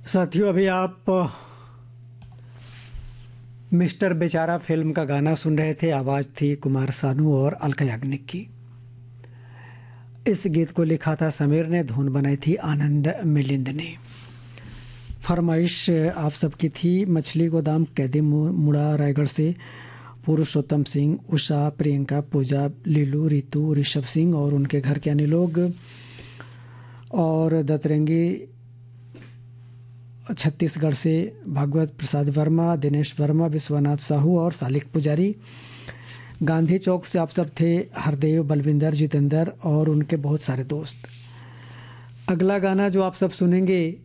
साथियों, अभी आप मिस्टर बेचारा फिल्म का गाना सुन रहे थे। आवाज़ थी कुमार सानू और अलका याग्निक की। इस गीत को लिखा था समीर ने, धुन बनाई थी आनंद मिलिंद ने। फरमाइश आप सबकी थी मछली गोदाम कैदी मुड़ा रायगढ़ से पुरुषोत्तम सिंह, उषा, प्रियंका, पूजा, लीलू, रितु, ऋषभ सिंह और उनके घर के अन्य लोग, और दतरंगी छत्तीसगढ़ से भागवत प्रसाद वर्मा, दिनेश वर्मा, विश्वनाथ साहू और सालिक पुजारी। गांधी चौक से आप सब थे हरदेव, बलविंदर, जितेंद्र और उनके बहुत सारे दोस्त। अगला गाना जो आप सब सुनेंगे